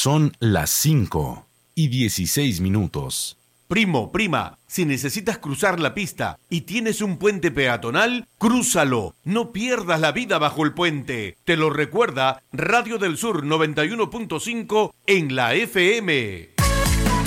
Son las 5:16. Primo, prima, si necesitas cruzar la pista y tienes un puente peatonal, crúzalo. No pierdas la vida bajo el puente. Te lo recuerda Radio del Sur 91.5 en la FM.